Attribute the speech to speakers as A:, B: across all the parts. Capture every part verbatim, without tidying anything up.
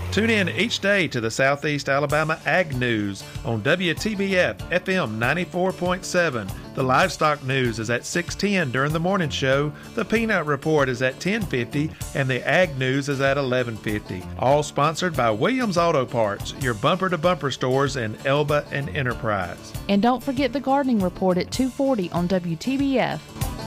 A: Tune in each day to the Southeast Alabama Ag News on W T B F F M ninety-four point seven. The Livestock News is at six ten during the morning show. The Peanut Report is at ten fifty, and the Ag News is at eleven fifty. All sponsored by Williams Auto Parts, your bumper-to-bumper stores in Elba and Enterprise.
B: And don't forget the Gardening Report at two forty on W T B F.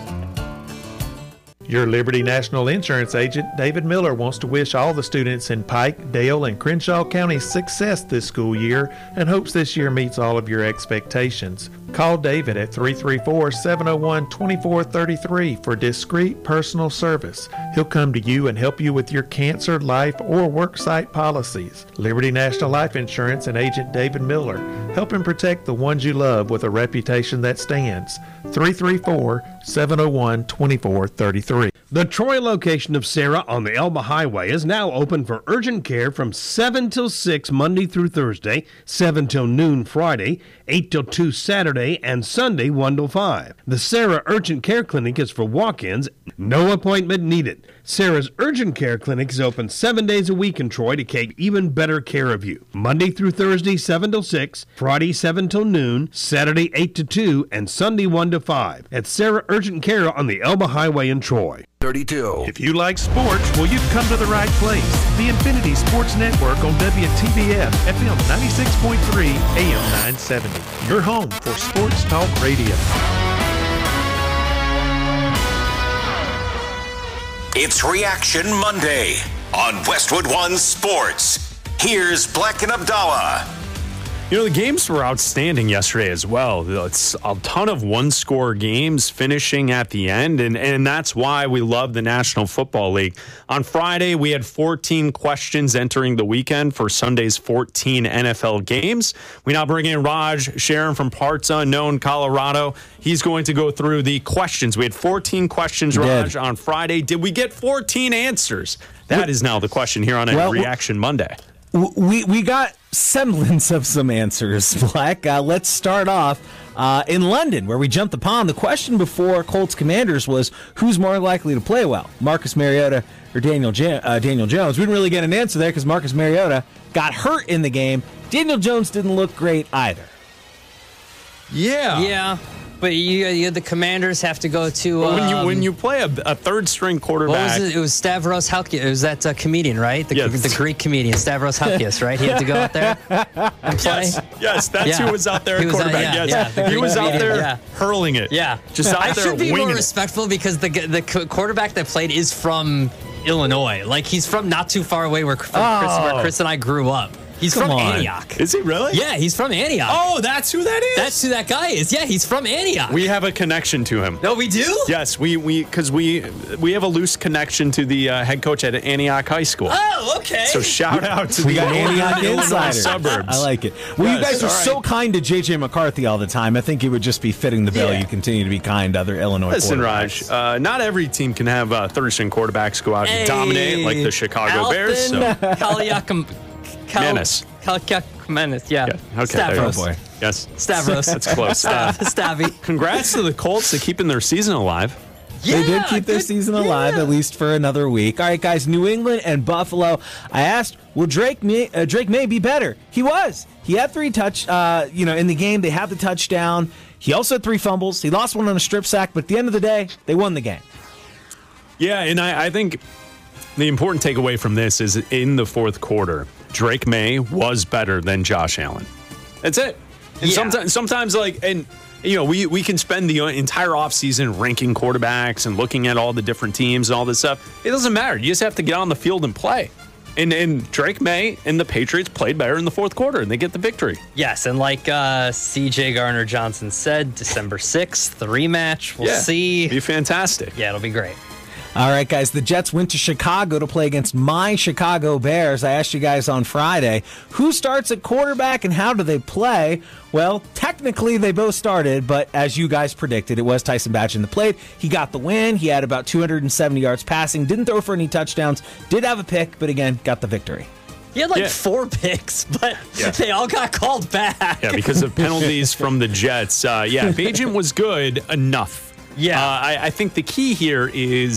A: Your Liberty National Insurance agent, David Miller, wants to wish all the students in Pike, Dale, and Crenshaw counties success this school year and hopes this year meets all of your expectations. Call David at three three four, seven oh one, two four three three for discreet personal service. He'll come to you and help you with your cancer, life, or worksite policies. Liberty National Life Insurance and agent David Miller, helping protect the ones you love with a reputation that stands. three three four, seven oh one, two four three three.
C: The Troy location of Sarah on the Elba Highway is now open for urgent care from seven till six Monday through Thursday, seven till noon Friday, eight till two Saturday, and Sunday one till five. The Sarah Urgent Care Clinic is for walk-ins, no appointment needed. Sarah's Urgent Care Clinic is open seven days a week in Troy to take even better care of you. Monday through Thursday, seven till six, Friday, seven till noon, Saturday, eight to two, and Sunday, one to five. At Sarah Urgent Care on the Elba Highway in Troy.
D: thirty-two.
A: If you like sports, well, you've come to the right place. The Infinity Sports Network on W T B F F M ninety-six point three, A M nine seventy. Your home for sports talk radio.
D: It's Reaction Monday on Westwood One Sports. Here's Black and Abdallah.
E: You know, the games were outstanding yesterday as well. It's a ton of one-score games finishing at the end, and, and that's why we love the National Football League. On Friday, we had fourteen questions entering the weekend for Sunday's fourteen N F L games. We now bring in Raj Sharon from Parts Unknown, Colorado. He's going to go through the questions. We had fourteen questions, Raj, on Friday. Did we get fourteen answers? That is now the question here on a
F: well,
E: Reaction Monday.
F: We we got semblance of some answers, Black. Uh, let's start off uh, in London, where we jumped the pond. The question before Colts Commanders was, who's more likely to play well, Marcus Mariota or Daniel ja- uh, Daniel Jones? We didn't really get an answer there because Marcus Mariota got hurt in the game. Daniel Jones didn't look great either.
E: Yeah.
G: Yeah. But you, you, the Commanders have to go to. Um,
E: when you when you play a, a third string quarterback,
G: what was it? It was Stavros Halkias. It was that uh, comedian, right? The,
E: yes.
G: the Greek comedian Stavros Halkias, right? He had to go out there and play.
E: Yes, yes, that's
G: yeah.
E: who was out there
G: at
E: quarterback.
G: Out, yeah,
E: yes,
G: yeah,
E: he was out there
G: yeah.
E: hurling it.
G: Yeah,
E: just out
G: I
E: there
G: should be
E: winging
G: more
E: it.
G: respectful because the the quarterback that played is from Illinois. Like he's from not too far away where, from
F: oh.
G: Chris, where Chris and I grew up. He's
F: Come
G: from
F: on.
G: Antioch.
E: Is he really?
G: Yeah, he's from Antioch.
E: Oh, that's who that is?
G: That's who that guy is. Yeah, he's from Antioch.
E: We have a connection to him.
G: No, we do?
E: Yes, we we because we we have a loose connection to the uh, head coach at Antioch High School.
G: Oh, okay.
E: So shout out to
F: we
E: the
F: got Antioch
E: Illinois
F: insider.
E: suburbs.
F: I like it. Well, yes, you guys are
E: right.
F: so kind to J J McCarthy all the time. I think it would just be fitting the bill.
G: Yeah.
F: You continue to be kind to other Illinois
E: Listen,
F: quarterbacks.
E: Raj, uh, not every team can have uh, third-string quarterbacks go out
G: Hey,
E: and dominate like the Chicago Bears. So.
G: Kaliakam. Kal-
E: Menace.
G: Kaliakamenis, yeah.
E: yeah. Okay,
G: Stavros.
F: Oh, boy.
E: Yes.
G: Stavros.
E: That's close. Uh,
G: Stavy.
E: congrats to the Colts for keeping their season alive.
G: Yeah,
F: they did keep their
G: good,
F: season alive,
G: yeah.
F: at least for another week. All right, guys, New England and Buffalo. I asked, will Drake May, uh, Drake May be better? He was. He had three touch, uh, you know, in the game. They had the touchdown. He also had three fumbles. He lost one on a strip sack, but at the end of the day, they won the game.
E: Yeah, and I, I think the important takeaway from this is in the fourth quarter, Drake May was better than Josh Allen. That's it. And
G: yeah.
E: sometimes, sometimes, like, and you know, we we can spend the entire offseason ranking quarterbacks and looking at all the different teams and all this stuff. It doesn't matter. You just have to get on the field and play. And and Drake May and the Patriots played better in the fourth quarter, and they get the victory.
G: Yes, and like uh, C J Garner-Johnson said, December sixth, the rematch. We'll
E: yeah,
G: see.
E: It'll be fantastic.
G: Yeah, it'll be great.
F: All right, guys, the Jets went to Chicago to play against my Chicago Bears. I asked you guys on Friday, who starts at quarterback and how do they play? Well, technically they both started, but as you guys predicted, it was Tyson Bagent that played. He got the win. He had about two hundred seventy yards passing, didn't throw for any touchdowns, did have a pick, but again, got the victory.
G: He had like
E: yeah.
G: four picks, but
E: yeah.
G: they all got called back.
E: Yeah, because of penalties from the Jets. Uh, yeah, Bagent was good enough.
G: Yeah.
E: Uh, I, I think the key here is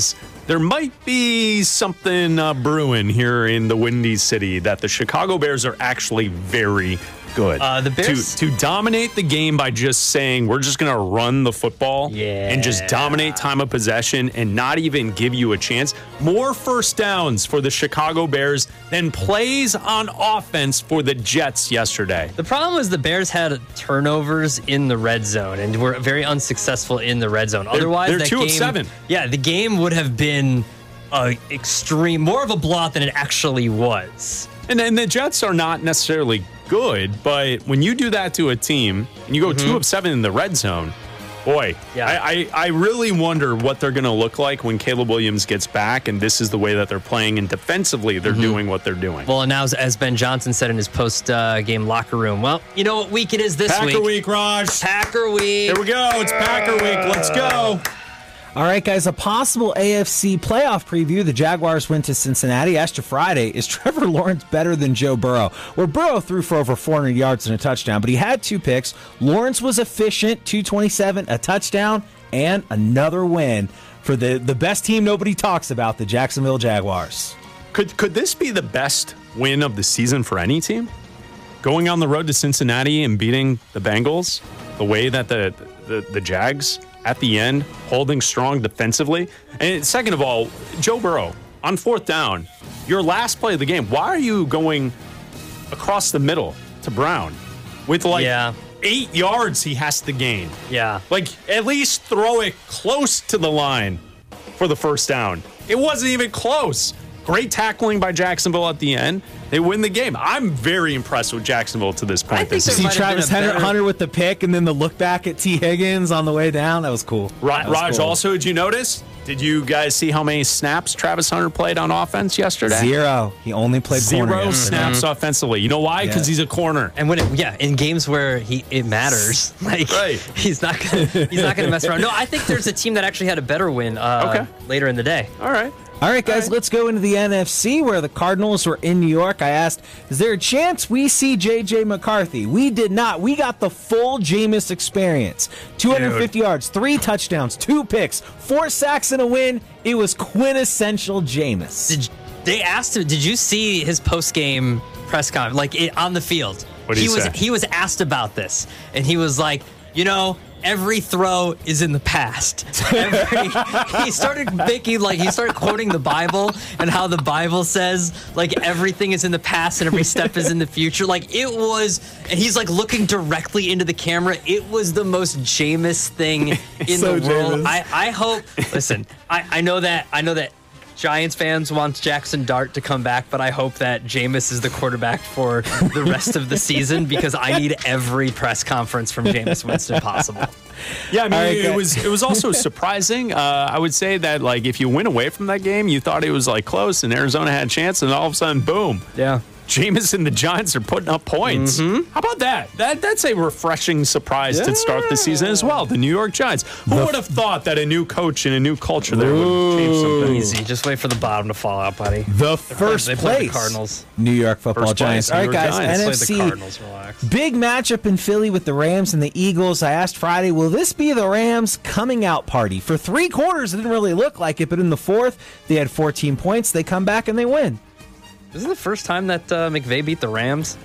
E: there might be something uh, brewing here in the Windy City that the Chicago Bears are actually very good.
G: Uh, the Bears
E: to, to dominate the game by just saying we're just going to run the football
G: yeah.
E: and just dominate time of possession and not even give you a chance. More first downs for the Chicago Bears than plays on offense for the Jets yesterday.
G: The problem was the Bears had turnovers in the red zone and were very unsuccessful in the red zone.
E: They're,
G: Otherwise,
E: they're
G: that
E: two
G: game,
E: of seven.
G: Yeah, the game would have been uh, extreme, more of a blowout than it actually was.
E: And then the Jets are not necessarily good, but when you do that to a team and you go mm-hmm. two of seven in the red zone, boy,
G: yeah.
E: I, I, I really wonder what they're going to look like when Caleb Williams gets back, and this is the way that they're playing, and defensively they're mm-hmm. doing what they're doing.
G: Well, and now, as Ben Johnson said in his post-game uh, locker room, well, you know what week it is this
E: Packer
G: week?
E: Packer week, Raj.
G: Packer week.
E: Here we go. It's Packer week. Let's go.
F: All right, guys, a possible A F C playoff preview. The Jaguars went to Cincinnati. Asked you Friday, is Trevor Lawrence better than Joe Burrow? Well, Burrow threw for over four hundred yards and a touchdown, but he had two picks. Lawrence was efficient, two twenty-seven, a touchdown, and another win for the, the best team nobody talks about, the Jacksonville Jaguars.
E: Could, could this be the best win of the season for any team? Going on the road to Cincinnati and beating the Bengals the way that the, the, the Jags at the end, holding strong defensively. And second of all, Joe Burrow, on fourth down, your last play of the game, why are you going across the middle to Brown? With like
G: yeah.
E: eight yards he has to gain.
G: Yeah.
E: Like, at least throw it close to the line for the first down. It wasn't even close. Great tackling by Jacksonville at the end. They win the game. I'm very impressed with Jacksonville to this point.
G: I think
F: See Travis Hunter,
G: better...
F: Hunter with the pick and then the look back at T. Higgins on the way down. That was cool.
E: Ra-
F: that was
E: Raj,
F: cool.
E: also, did you notice? Did you guys see how many snaps Travis Hunter played on offense yesterday?
F: Zero. He only played
E: Zero
F: corner
E: snaps
G: mm-hmm.
E: offensively. You know why? Because
F: Yeah.
E: he's a corner.
G: And when it, yeah, in games where he it matters, like
E: Right.
G: he's not gonna he's not gonna mess around. No, I think there's a team that actually had a better win uh,
E: Okay.
G: later in the day.
E: All right.
F: All right, guys, let's go into the N F C where the Cardinals were in New York. I asked, is there a chance we see J J. McCarthy? We did not. We got the full Jameis experience. two hundred fifty
E: Dude.
F: yards, three touchdowns, two picks, four sacks, and a win. It was quintessential Jameis.
G: Did they asked him? Did you see his post game press conference, like it, on the field?
E: What did
G: he
E: he
G: was
E: say?
G: he was asked about this, and he was like, you know. Every throw is in the past. Every, he started making, like, he started quoting the Bible and how the Bible says, like, everything is in the past and every step is in the future. Like, it was, and he's, like, looking directly into the camera. It was the most Jameis thing in
F: So
G: the world.
F: Jameis.
G: I, I hope, listen, I, I know that, I know that Giants fans want Jackson Dart to come back, but I hope that Jameis is the quarterback for the rest of the season because I need every press conference from Jameis Winston possible.
E: Yeah, I mean,
F: right,
E: it
F: guys.
E: was it was also surprising. Uh, I would say that, like, if you went away from that game, you thought it was, like, close and Arizona had a chance, and all of a sudden, boom.
G: Yeah.
E: Jameis and the Giants are putting up points.
G: Mm-hmm.
E: How about that? That That's a refreshing surprise to start the season as well. The New York Giants. Who would have thought that a new coach and a new culture there would change something?
G: Easy. Just wait for the bottom to fall out, buddy.
F: The first
G: They played the
F: place
G: Cardinals.
F: New York Football
E: First place,
F: Giants. All right,
E: New York
F: guys,
E: Giants.
F: N F
G: Play
F: C.
G: the Cardinals. Relax.
F: Big matchup in Philly with the Rams and the Eagles. I asked Friday, will this be the Rams' coming out party? For three quarters, it didn't really look like it, but in the fourth, they had fourteen points. They come back and they win.
G: This is the first time that uh, McVay beat the Rams.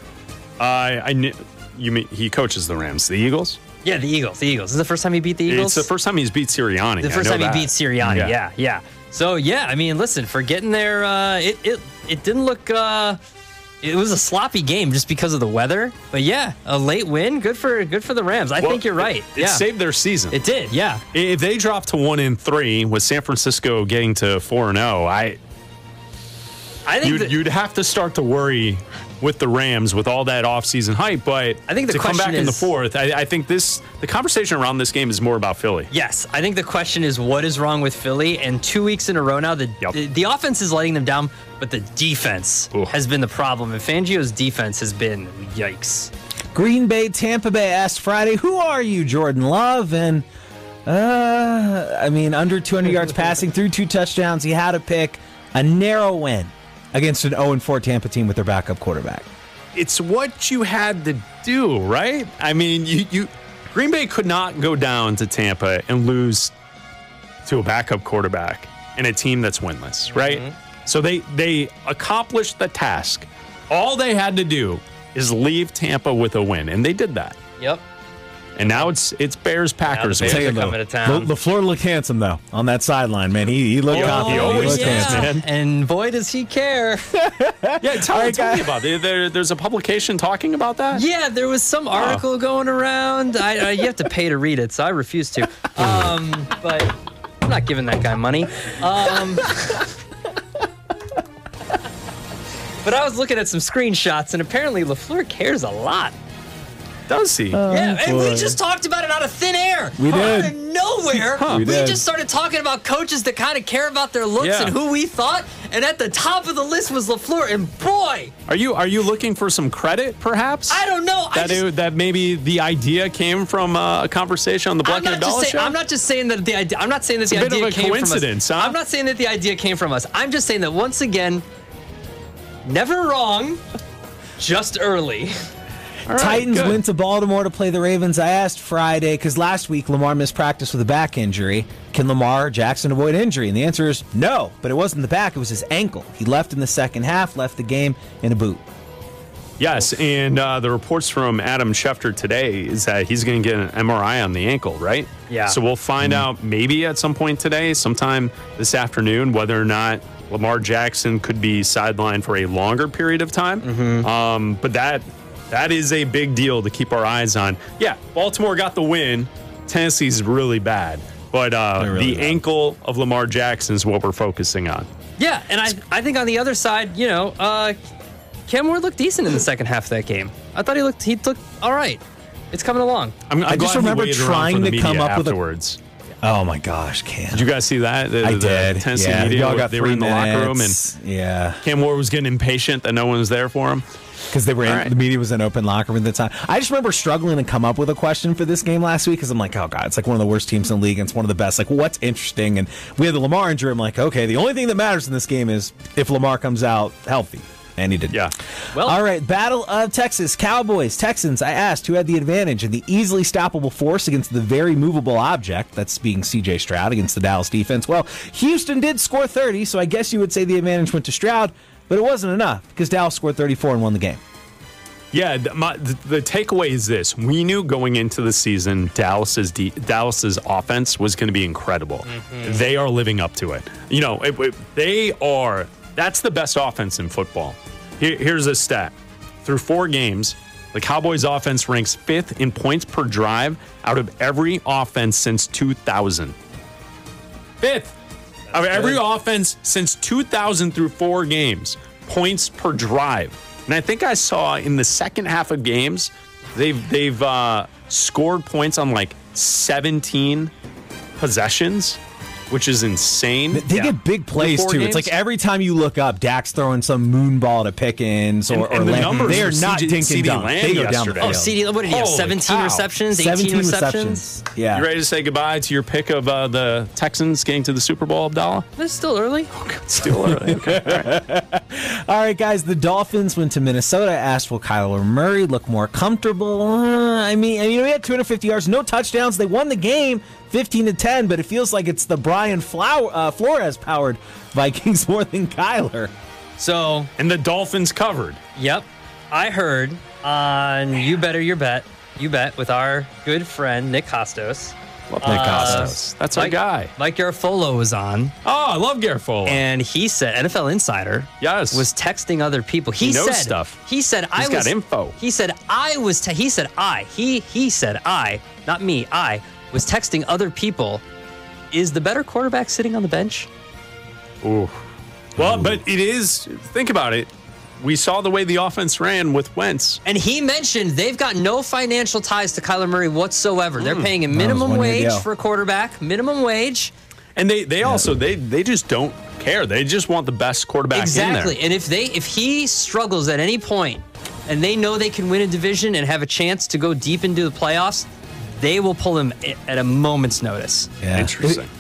E: I I knew you mean he coaches the Rams, the Eagles.
G: Yeah, the Eagles. The Eagles. This is the first time he beat the Eagles.
E: It's the first time he's beat Sirianni.
G: The
E: I
G: first
E: know
G: time
E: that.
G: he beat Sirianni.
E: Yeah.
G: Yeah. yeah, So yeah, I mean, listen, for getting there, uh, it it it didn't look. Uh, it was a sloppy game just because of the weather. But yeah, a late win, good for good for the Rams. I
E: Well,
G: think you're right.
E: It, it
G: yeah,
E: saved their season.
G: it did. Yeah.
E: If they drop to one and three with San Francisco getting to four and zero, I
G: I think
E: you'd,
G: that-
E: you'd have to start to worry with the Rams with all that offseason hype. But
G: I think the
E: to come
G: question
E: back in the
G: is-
E: fourth, I, I think this the conversation around this game is more about Philly.
G: Yes, I think the question is what is wrong with Philly? And two weeks in a row now, the
E: Yep.
G: the, the offense is letting them down, but the defense
E: Ooh.
G: has been the problem. And Fangio's defense has been yikes.
F: Green Bay, Tampa Bay asked Friday, who are you, Jordan Love? And, uh, I mean, under two hundred yards passing, threw two touchdowns. He had a pick, a narrow win against an oh and four Tampa team with their backup quarterback.
E: It's what you had to do, right? I mean, you, you Green Bay could not go down to Tampa and lose to a backup quarterback and a team that's winless, right? Mm-hmm. So they they accomplished the task. All they had to do is leave Tampa with a win, and they did that.
G: Yep.
E: And now it's it's Bears Packers.
G: Now the Bears
F: Say
G: are
F: though,
G: coming to town.
F: Le- LaFleur looked handsome though on that sideline, man. He he looked
E: Oh,
F: confident.
E: he always
F: looked
E: does,
F: handsome.
E: man.
G: And boy, does he care.
E: Yeah, tell,
F: All right,
E: tell me
F: guys.
E: about it. There, there's a publication talking about that?
G: Yeah, there was some article going around. I, I, you have to pay to read it, so I refuse to. Um, but I'm not giving that guy money. Um, but I was looking at some screenshots, and apparently LaFleur cares a lot.
E: Does he?
G: Yeah, and we
F: boy.
G: just talked about it out of thin air.
F: We did.
G: Out of nowhere,
F: We
G: we,
F: did.
G: just started talking about coaches that kind of care about their looks
E: Yeah.
G: and who we thought. And at the top of the list was LaFleur. And boy,
E: Are you are you looking for some credit, perhaps?
G: I don't know. I
E: That,
G: just,
E: it, that maybe the idea came from uh, a conversation on the Black
G: I'm not,
E: and
G: just
E: Abdallah
G: say,
E: show?
G: I'm not just saying that the idea. I'm not saying that the
E: a bit
G: idea
E: of a
G: came
E: coincidence,
G: from us.
E: huh?
G: I'm not saying that the idea came from us. I'm just saying that once again, never wrong, just early.
E: All right,
F: Titans
E: good.
F: went to Baltimore to play the Ravens. I asked Friday because last week Lamar missed practice with a back injury. Can Lamar Jackson avoid injury? And the answer is no. But it wasn't the back; it was his ankle. He left in the second half, left the game in a boot.
E: Yes, and uh, the reports from Adam Schefter today is that he's going to get an M R I on the ankle, right?
G: Yeah.
E: So we'll find
F: Mm-hmm.
E: out maybe at some point today, sometime this afternoon, whether or not Lamar Jackson could be sidelined for a longer period of time.
F: Mm-hmm.
E: Um, but that that is a big deal to keep our eyes on. Yeah, Baltimore got the win. Tennessee's really bad. But uh,
F: They're really
E: the
F: bad.
E: ankle of Lamar Jackson is what we're focusing on.
G: Yeah, and I, I think on the other side, you know, uh, Cam Ward looked decent in the second half of that game. I thought he looked he looked all right. It's coming along.
E: I'm, I'm
F: I just
E: glad he
F: remember
E: waited around
F: trying
E: for the
F: to come
E: media
F: up with a-
E: afterwards.
F: Oh my gosh, Cam!
E: Did you guys see that? The,
F: I
E: the
F: did.
E: Tennessee
F: yeah,
E: media,
F: y'all got
E: they were
F: three
E: in the locker room, and
F: minutes. yeah,
E: Cam Ward was getting impatient that no one was there for him.
F: because they were in,
E: All right.
F: the media was in open locker room at the time. I just remember struggling to come up with a question for this game last week because I'm like, oh god, it's like one of the worst teams in the league, and it's one of the best. Like, what's interesting? And we had the Lamar injury. I'm like, okay, the only thing that matters in this game is if Lamar comes out healthy. And he did.
E: Yeah.
G: Well-
F: all right. Battle of Texas. Cowboys, Texans. I asked who had the advantage in the easily stoppable force against the very movable object, that's being C J Stroud against the Dallas defense. Well, Houston did score thirty, so I guess you would say the advantage went to Stroud, but it wasn't enough because Dallas scored thirty-four and won the game.
E: Yeah, the, my, the, the takeaway is this. We knew going into the season Dallas's de- Dallas's offense was going to be incredible.
G: Mm-hmm.
E: They are living up to it. You know, it, it- they are, that's the best offense in football. Here, here's a stat. Through four games, the Cowboys offense ranks fifth in points per drive out of every offense since two thousand. Fifth. Of every offense since two thousand through four games, points per drive. And I think I saw in the second half of games, they've they've uh, scored points on like seventeen possessions, which is insane.
F: They
E: Yeah.
F: get big plays
E: Four
F: too.
E: games?
F: It's like every time you look up, Dak's throwing some moon ball to Pickens or,
E: And-
F: or
E: and the
F: Lamb.
E: numbers
F: They are
E: for
F: not
E: C J
F: dink
E: C
F: and
E: D
F: dunk.
E: Lamb
F: They go down the
E: yesterday.
G: Oh,
F: field.
G: C D, what did he have?
E: Holy
G: seventeen
E: cow.
G: receptions, eighteen
F: seventeen
G: receptions.
F: receptions. Yeah.
E: You ready to say goodbye to your pick of uh, the Texans getting to the Super Bowl, Abdallah?
G: It's still early.
E: Still early. Okay. All right.
F: All right, guys. The Dolphins went to Minnesota. Asked, will Kyler Murray look more comfortable? Uh, I mean, I mean, he had two hundred fifty yards, no touchdowns. They won the game, fifteen to ten. But it feels like it's the Brian Flower, uh, Flores powered Vikings more than Kyler.
G: So,
E: And the Dolphins covered.
G: yep, I heard on You Better Your Bet, You Bet with our good friend Nick Costos.
E: Love
G: Uh,
E: Nick Costos. That's our
G: Mike-
E: guy.
G: Mike Garafolo was on,
E: Oh, I love Garofalo.
G: and he said N F L Insider
E: Yes.
G: was texting other people. He,
E: He knows
G: said
E: stuff.
G: He said I
E: He's
G: was
E: got info.
G: He said I was. Te- he said I. He he said I, not me. I was texting other people. Is the better quarterback sitting on the bench?
E: Ooh. Well, but it is, think about it. We saw the way the offense ran with Wentz.
G: And he mentioned they've got no financial ties to Kyler Murray whatsoever. They're paying a minimum
F: one-year
G: wage
F: deal.
G: for a quarterback, minimum wage.
E: And they, they also, they, they just don't care. They just want the best quarterback
G: Exactly.
E: in there.
G: And if they if he struggles at any point and they know they can win a division and have a chance to go deep into the playoffs, they will pull him at a moment's notice.
F: Yeah.
E: Interesting.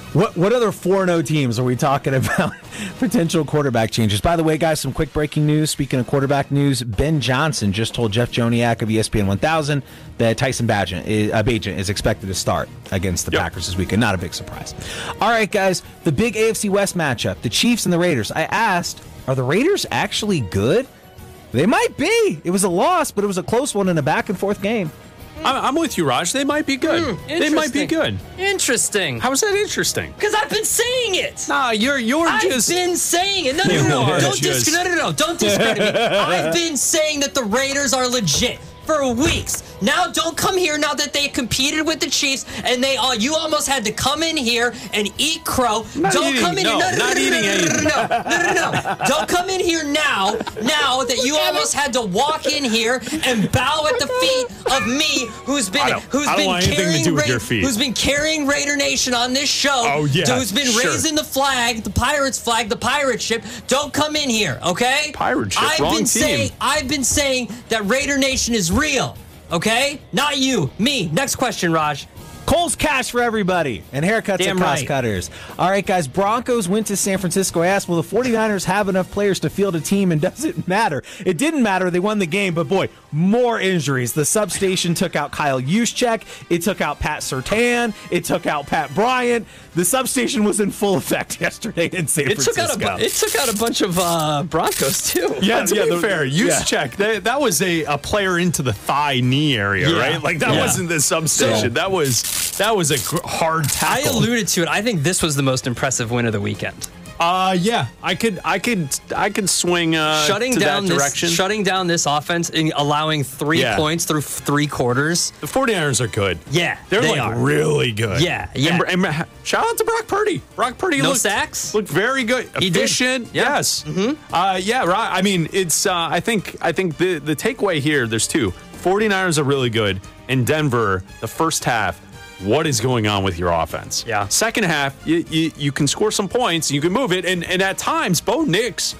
F: What what other four and oh teams are we talking about? Potential quarterback changes. By the way, guys, some quick breaking news. Speaking of quarterback news, Ben Johnson just told Jeff Joniak of E S P N one thousand that Tyson Bagent is, uh, Bagent is expected to start against the yep. Packers this weekend. Not a big surprise. All right, guys, the big A F C West matchup, the Chiefs and the Raiders. I asked, are the Raiders actually good? They might be. It was a loss, but it was a close one in a back-and-forth game.
E: I'm with you, Raj. They might be good. Mm, they might be good.
G: Interesting.
E: How is that interesting?
G: Because I've been saying it.
E: Nah, you're you're
G: I've
E: just.
G: I've been saying it. No, no, no, no. Don't
E: just...
G: dis- no, no, no. Don't discredit me. I've been saying that the Raiders are legit for weeks. Now, don't come here now that they competed with the Chiefs and they all you almost had to come in here and eat crow.
E: Not
G: don't
E: eating,
G: come in
E: no,
G: here. No, no,
E: not
G: no,
E: eating
G: no,
E: anything.
G: No, no, no, no, no. Don't come in here now, now that you almost had to walk in here and bow at the feet of me, who's been who's
E: I don't
G: been
E: want anything
G: carrying
E: to do with
G: Ra-
E: your feet.
G: who's been carrying Raider Nation on this show.
E: Oh yeah,
G: who's been
E: sure.
G: raising the flag, the Pirates flag, the pirate ship. Don't come in here, okay?
E: Pirate ship,
G: I've
E: wrong
G: been
E: team.
G: saying I've been saying that Raider Nation is real. Okay? Not you. Me. Next question, Raj.
F: Kohl's Cash for everybody and haircuts
G: Damn
F: at Cost
G: right.
F: Cutters. All right, guys, Broncos went to San Francisco. I asked, will the 49ers have enough players to field a team, and does it matter? It didn't matter. They won the game, but boy, more injuries. The substation took out Kyle Juszczyk. It took out Pat Surtain. It took out Pat Bryant. The substation was in full effect yesterday in San
G: It took
F: Francisco.
G: out a bu- it took out a bunch of uh, Broncos too.
E: Yeah, to
C: yeah,
E: be
C: the-
E: fair, Juszczyk,
F: yeah.
E: that, that was a, a player into the thigh knee area,
G: Yeah.
E: right? Like that
G: Yeah.
E: wasn't the substation.
F: So-
E: that was that was a gr- hard
G: I
E: tackle.
G: alluded to it. I think this was the most impressive win of the weekend.
E: Uh, yeah, I could, I could, I could swing uh,
G: shutting
E: to
G: down
E: that
G: this,
E: direction.
G: shutting down this offense and allowing three
E: Yeah.
G: points through f- three quarters.
E: The 49ers are good.
G: Yeah,
E: They're
G: they
E: like
G: are.
E: really good.
G: Yeah, yeah.
E: And, and shout out to Brock Purdy. Brock Purdy
G: No
E: looked,
G: sacks?
E: looked very good.
G: He did.
E: Efficient.
G: Yeah.
E: Yes. Mm-hmm. Uh, yeah. Right. I mean, it's. Uh, I think. I think the the takeaway here. There's two. 49ers are really good. In Denver, the first half. What is going on with your offense?
G: Yeah.
E: Second half, you, you, you can score some points, you can move it, and, and at times, Bo Nix,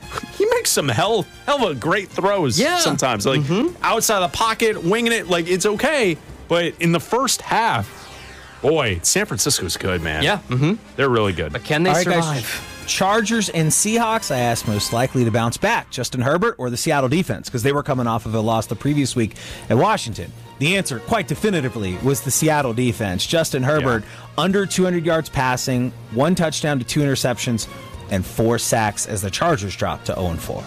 E: he makes some hell hell of a great throws.
G: Yeah.
E: Sometimes, like
G: Mm-hmm.
E: outside the pocket, winging it, like it's okay. But in the first half, boy, San Francisco's good, man.
G: Yeah. Mm-hmm.
E: They're really good.
G: But can they
F: All right,
G: survive?
F: guys. Chargers and Seahawks, I asked, most likely to bounce back, Justin Herbert or the Seattle defense, because they were coming off of a loss the previous week at Washington. The answer, quite definitively, was the Seattle defense. Justin Herbert,
E: Yeah.
F: under two hundred yards passing, one touchdown to two interceptions, and four sacks as the Chargers dropped to oh and four.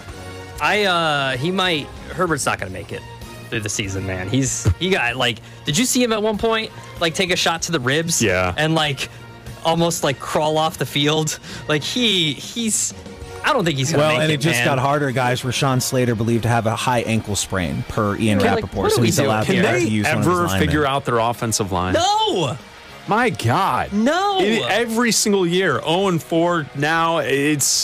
G: I uh he might Herbert's not gonna make it through the season, man. He's he got like did you see him at one point like take a shot to the ribs?
E: Yeah.
G: And like almost like crawl off the field? Like he he's I don't think he's gonna
F: Well,
G: make
F: and
G: it,
F: it just
G: man.
F: got harder, guys. Rashawn Slater believed to have a high ankle sprain per Ian
G: Okay, like,
F: Rappaport,
G: what are
F: so
G: we
F: he's
G: doing?
F: allowed
G: Can
F: to
E: Can they
F: use one of his
E: ever
F: linemen.
E: figure out their offensive line?
G: No!
E: My God.
G: No.
E: It- every single year, oh and four now, it's.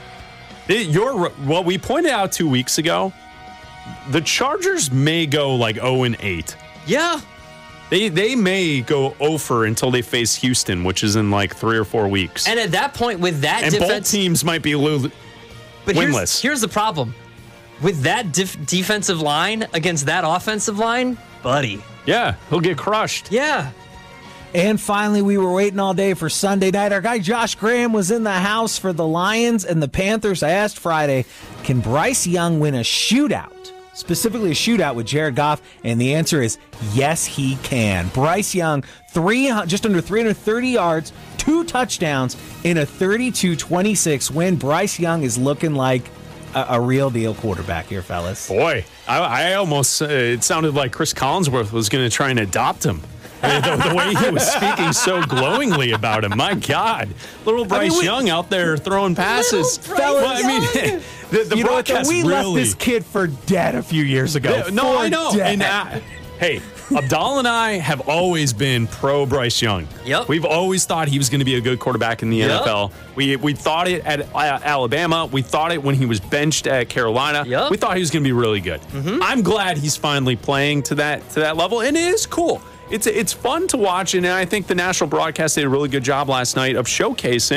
E: It, you're, what we pointed out two weeks ago, the Chargers may go like oh and eight.
G: Yeah.
E: They they may go over until they face Houston, which is in like three or four weeks.
G: And at that point with that
E: And
G: defense
E: both teams might be lo-
G: but
E: winless.
G: Here's, here's the problem. With that def- defensive line against that offensive line, buddy.
E: Yeah, he'll get crushed.
G: Yeah.
F: And finally, we were waiting all day for Sunday night. Our guy Josh Graham was in the house for the Lions and the Panthers. I asked Friday, can Bryce Young win a shootout? Specifically a shootout with Jared Goff, and the answer is yes, he can. Bryce Young, three, just under three hundred thirty yards, two touchdowns in a thirty-two twenty-six win. Bryce Young is looking like a, a real deal quarterback here, fellas.
E: Boy, I, I almost, uh, it sounded like Chris Collinsworth was going to try and adopt him. I mean, the, the way he was speaking so glowingly about him, my God, little Bryce
F: I mean, we-
E: Young out there throwing passes.
G: Little Bryce
E: Well, I mean, the, the
F: you know what, though?
E: broadcast
F: we
E: really.
F: left this kid for dead a few years ago.
E: Yeah, no,
F: For
E: I know.
F: dead.
E: And uh, hey, Abdal and I have always been pro Bryce Young.
G: Yep.
E: We've always thought he was going to be a good quarterback in the
G: Yep.
E: N F L. We we thought it at uh, Alabama. We thought it when he was benched at Carolina.
G: Yep.
E: We thought he was going to be really good.
G: Mm-hmm.
E: I'm glad he's finally playing to that to that level, and it is cool. It's it's fun to watch, and I think the national broadcast did a really good job last night of showcasing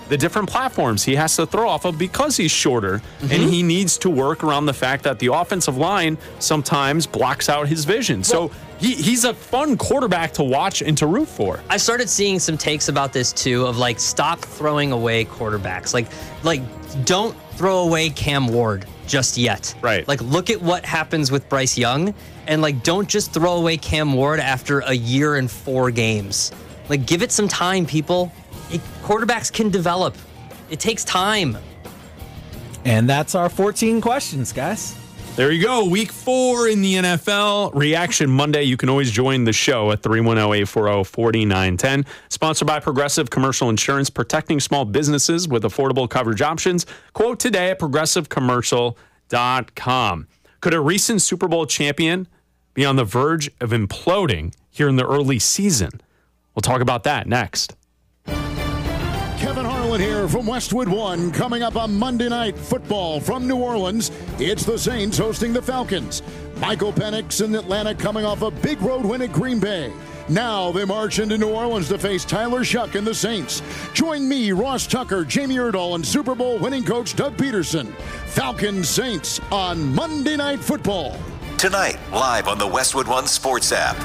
E: the different platforms he has to throw off of because he's shorter, mm-hmm. and he needs to work around the fact that the offensive line sometimes blocks out his vision. So he, he's a fun quarterback to watch and to root for.
G: I started seeing some takes about this too, of like, stop throwing away quarterbacks. Like, like don't throw away Cam Ward just yet.
E: Right.
G: Like, look at what happens with Bryce Young, and like, don't just throw away Cam Ward after a year and four games. Like, give it some time, people. It, quarterbacks can develop. It takes time.
F: And that's our fourteen questions, guys.
E: There you go. Week four in the N F L. Reaction Monday. You can always join the show at three one zero, eight four zero, four nine one zero. Sponsored by Progressive Commercial Insurance, protecting small businesses with affordable coverage options. Quote today at progressive commercial dot com. Could a recent Super Bowl champion be on the verge of imploding here in the early season? We'll talk about that next.
H: Kevin Harlan here from Westwood One. Coming up on Monday Night Football from New Orleans, it's the Saints hosting the Falcons. Michael Penix in Atlanta coming off a big road win at Green Bay. Now they march into New Orleans to face Tyler Shuck and the Saints. Join me, Ross Tucker, Jamie Erdahl, and Super Bowl winning coach Doug Peterson. Falcons Saints on Monday Night Football.
D: Tonight, live on the Westwood One Sports app.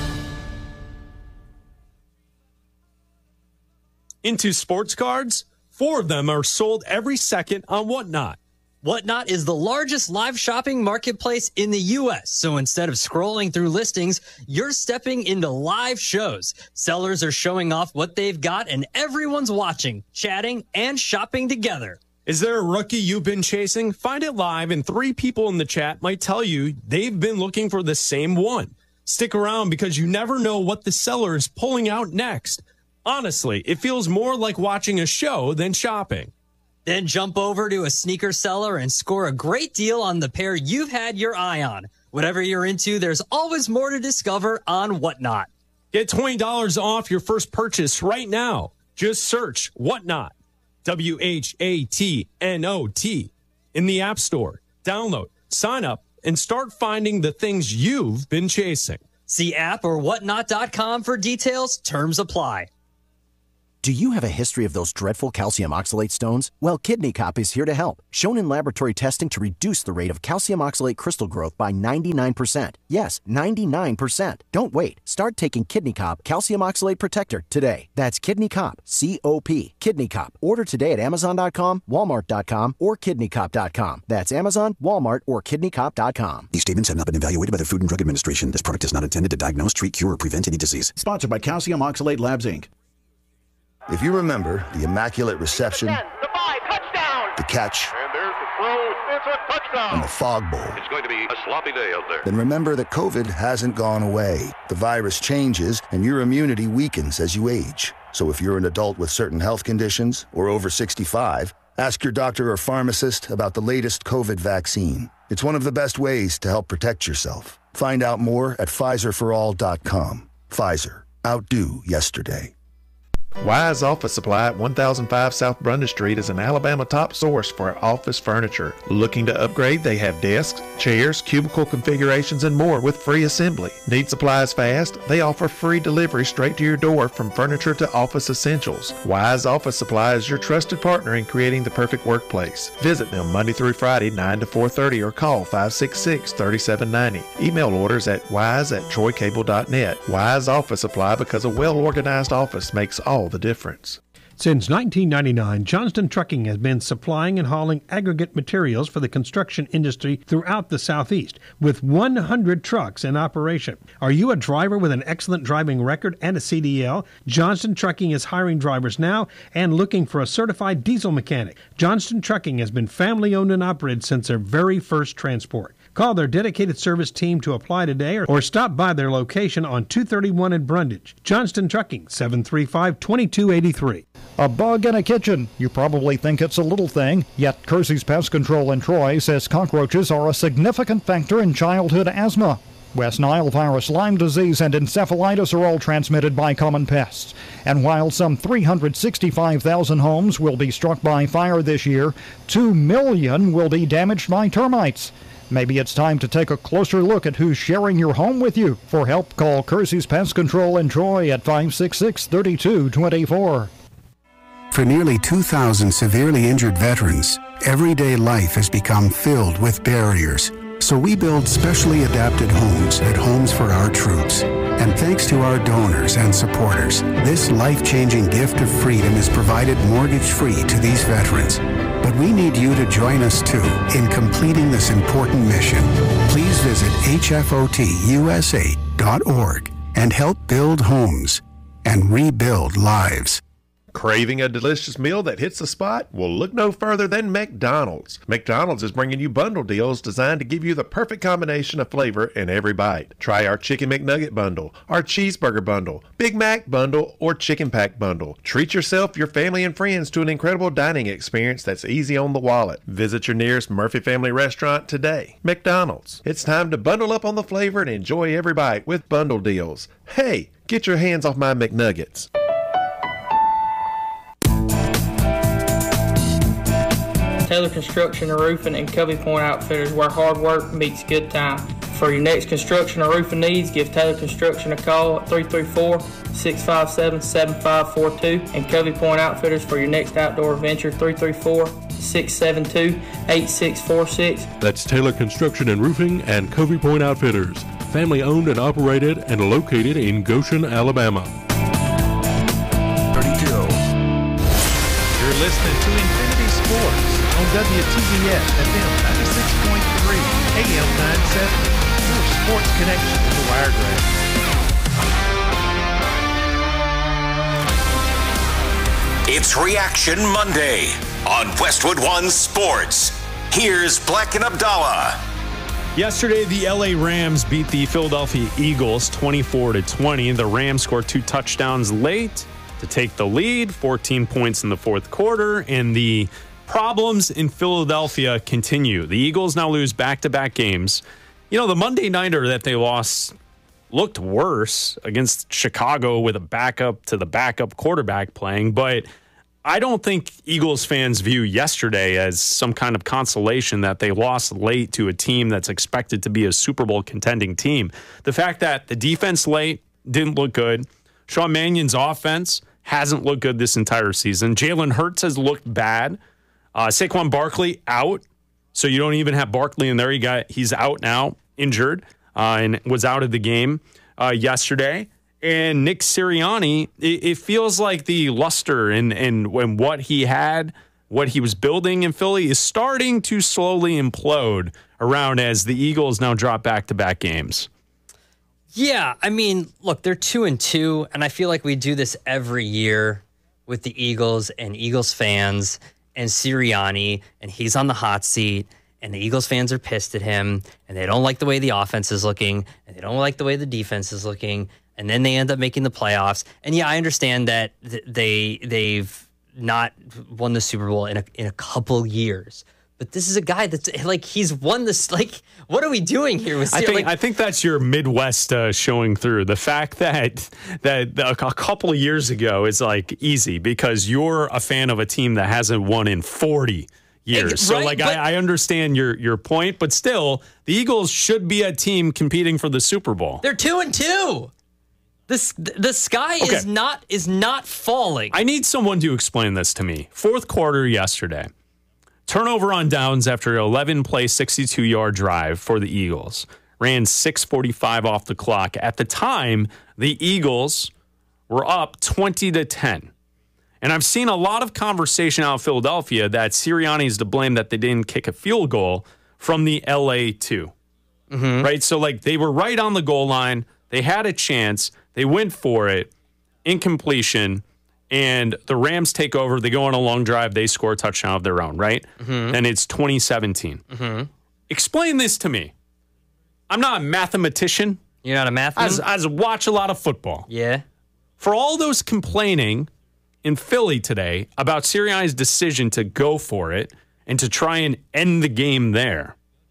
E: Into sports cards, four of them are sold every second on Whatnot.
G: Whatnot is the largest live shopping marketplace in the U S. So instead of scrolling through listings, you're stepping into live shows. Sellers are showing off what they've got, and everyone's watching, chatting, and shopping together.
E: Is there a rookie you've been chasing? Find it live, and three people in the chat might tell you they've been looking for the same one. Stick around because you never know what the seller is pulling out next. Honestly, it feels more like watching a show than shopping.
G: Then jump over to a sneaker seller and score a great deal on the pair you've had your eye on. Whatever you're into, there's always more to discover on Whatnot.
E: Get twenty dollars off your first purchase right now. Just search Whatnot, W H A T N O T, in the App Store. Download, sign up, and start finding the things you've been chasing.
G: See app or whatnot dot com for details. Terms apply.
I: Do you have a history of those dreadful calcium oxalate stones? Well, Kidney Cop is here to help. Shown in laboratory testing to reduce the rate of calcium oxalate crystal growth by ninety-nine percent. Yes, ninety-nine percent. Don't wait. Start taking Kidney Cop Calcium Oxalate Protector today. That's Kidney Cop, C O P. Kidney Cop. Order today at amazon dot com, walmart dot com, or kidney cop dot com. That's Amazon, Walmart, or kidney cop dot com.
J: These statements have not been evaluated by the Food and Drug Administration. This product is not intended to diagnose, treat, cure, or prevent any disease.
K: Sponsored by Calcium Oxalate Labs, Incorporated.
L: If you remember the immaculate reception,
M: ten, the five, touchdown,
L: the catch,
M: and there's the throw, it's a touchdown,
L: and the fog bowl,
M: it's going to be a sloppy day out there.
L: Then remember that COVID hasn't gone away. The virus changes, and your immunity weakens as you age. So if you're an adult with certain health conditions or over sixty-five, ask your doctor or pharmacist about the latest COVID vaccine. It's one of the best ways to help protect yourself. Find out more at Pfizer for all dot com. Pfizer. Outdo yesterday.
A: Wise Office Supply at one thousand five South Brundage Street is an Alabama top source for office furniture. Looking to upgrade? They have desks, chairs, cubicle configurations, and more with free assembly. Need supplies fast? They offer free delivery straight to your door from furniture to office essentials. Wise Office Supply is your trusted partner in creating the perfect workplace. Visit them Monday through Friday, nine to four thirty, or call five six six, three seven nine zero. Email orders at wise at troy cable dot net. Wise Office Supply, because a well-organized office makes all the difference.
C: Since nineteen ninety-nine, Johnston Trucking has been supplying and hauling aggregate materials for the construction industry throughout the Southeast, with one hundred trucks in operation. Are you a driver with an excellent driving record and a C D L? Johnston Trucking is hiring drivers now and looking for a certified diesel mechanic. Johnston Trucking has been family-owned and operated since their very first transport. Call their dedicated service team to apply today, or stop by their location on two thirty-one in Brundage. Johnston Trucking, seven three five, two two eight three.
N: A bug in a kitchen. You probably think it's a little thing, yet Kersey's Pest Control in Troy says cockroaches are a significant factor in childhood asthma. West Nile virus, Lyme disease, and encephalitis are all transmitted by common pests. And while some three hundred sixty-five thousand homes will be struck by fire this year, two million will be damaged by termites. Maybe it's time to take a closer look at who's sharing your home with you. For help, call Kersey's Pest Control in Troy at five six six, three two two four.
O: For nearly two thousand severely injured veterans, everyday life has become filled with barriers. So we build specially adapted homes at Homes for Our Troops. And thanks to our donors and supporters, this life-changing gift of freedom is provided mortgage-free to these veterans. But we need you to join us, too, in completing this important mission. Please visit H F O T U S A dot org and help build homes and rebuild lives.
A: Craving a delicious meal that hits the spot? Well, look no further than McDonald's. McDonald's is bringing you bundle deals designed to give you the perfect combination of flavor in every bite. Try our Chicken McNugget bundle, our Cheeseburger bundle, Big Mac bundle, or Chicken Pack bundle. Treat yourself, your family, and friends to an incredible dining experience that's easy on the wallet. Visit your nearest Murphy Family Restaurant today. McDonald's. It's time to bundle up on the flavor and enjoy every bite with bundle deals. Hey, get your hands off my McNuggets.
P: Taylor Construction and Roofing and Covey Point Outfitters, where hard work meets good time. For your next construction or roofing needs, give Taylor Construction a call at three three four, six five seven, seven five four two and Covey Point Outfitters for your next outdoor adventure, three three four, six seven two, eight six four six.
Q: That's Taylor Construction and Roofing and Covey Point Outfitters, family owned and operated and located in Goshen, Alabama.
A: thirty-two. You're listening to Infinity Sports on W T B S F M ninety-six point three, A M nine seventy. Your sports connection to the Wiregrass.
D: It's Reaction Monday on Westwood One Sports. Here's Black and Abdallah.
E: Yesterday, the L A Rams beat the Philadelphia Eagles twenty-four to twenty. The Rams scored two touchdowns late to take the lead, fourteen points in the fourth quarter, and the problems in Philadelphia continue. The Eagles now lose back-to-back games. You know, the Monday nighter that they lost looked worse against Chicago with a backup to the backup quarterback playing, but I don't think Eagles fans view yesterday as some kind of consolation that they lost late to a team that's expected to be a Super Bowl contending team. The fact that the defense late didn't look good. Sean Mannion's offense hasn't looked good this entire season. Jalen Hurts has looked bad. Uh, Saquon Barkley out, so you don't even have Barkley in there. He got he's out now, injured, uh, and was out of the game uh, yesterday. And Nick Sirianni, it, it feels like the luster and and when what he had, what he was building in Philly is starting to slowly implode around as the Eagles now drop back-to-back games.
G: Yeah, I mean, look, they're two and two, and I feel like we do this every year with the Eagles and Eagles fans and Sirianni, and he's on the hot seat, and the Eagles fans are pissed at him, and they don't like the way the offense is looking, and they don't like the way the defense is looking, and then they end up making the playoffs. And yeah, I understand that th- they they've not won the Super Bowl in a in a couple years. But this is a guy that's like he's won this. Like, what are we doing here with?
E: I think
G: like,
E: I think that's your Midwest uh, showing through. The fact that that a couple of years ago is like easy because you're a fan of a team that hasn't won in forty years.
G: Right,
E: so like I, I understand your your point, but still, the Eagles should be a team competing for the Super Bowl.
G: They're two and two. This the sky
E: Okay.
G: is not is not falling.
E: I need someone to explain this to me. Fourth quarter yesterday. Turnover on downs after an eleven-play, sixty-two-yard drive for the Eagles. Ran six forty-five off the clock. At the time, the Eagles were up twenty to ten. And I've seen a lot of conversation out of Philadelphia that Sirianni is to blame that they didn't kick a field goal from the L A two.
G: Mm-hmm.
E: Right? So, like, they were right on the goal line. They had a chance. They went for it. Incompletion. And the Rams take over. They go on a long drive. They score a touchdown of their own, right?
G: Mm-hmm.
E: And it's twenty seventeen.
G: Mm-hmm.
E: Explain this to me. I'm not a mathematician.
G: You're not a math
E: As, as watch a lot of football.
G: Yeah.
E: For all those complaining in Philly today about Sirianni's decision to go for it and to try and end the game there,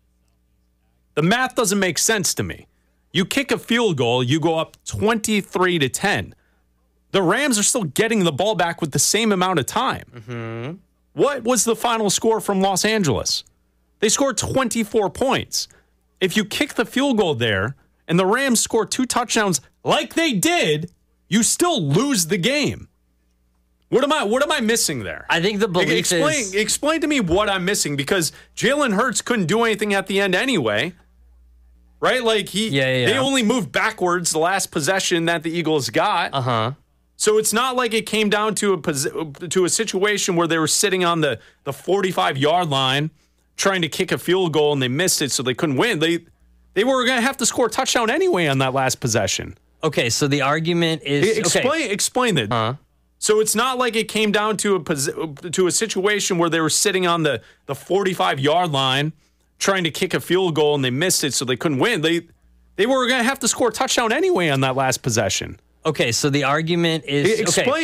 E: the math doesn't make sense to me. You kick a field goal, you go up twenty-three to ten. The Rams are still getting the ball back with the same amount of time.
G: Mm-hmm.
E: What was the final score from Los Angeles? They scored twenty-four points. If you kick the field goal there and the Rams score two touchdowns like they did, you still lose the game. What am I what am I missing there?
G: I think the belief
E: explain,
G: is...
E: Explain to me what I'm missing, because Jalen Hurts couldn't do anything at the end anyway. Right? Like, he
G: yeah, yeah,
E: they
G: yeah.
E: only moved backwards the last possession that the Eagles got.
G: Uh-huh.
E: So it's not like it came down to a posi- to a situation where they were sitting on the, the forty-five-yard line trying to kick a field goal and they missed it, so they couldn't win. They they were going to have to score a touchdown anyway on that last possession.
G: Okay, so the argument is...
E: Explain,
G: okay.
E: explain it.
G: Uh-huh.
E: So it's not like it came down to a posi- to a situation where they were sitting on the, the forty-five-yard line trying to kick a field goal and they missed it, so they couldn't win. They they were going to have to score a touchdown anyway on that last possession.
G: Okay, so the argument is...
E: Explain,
G: okay.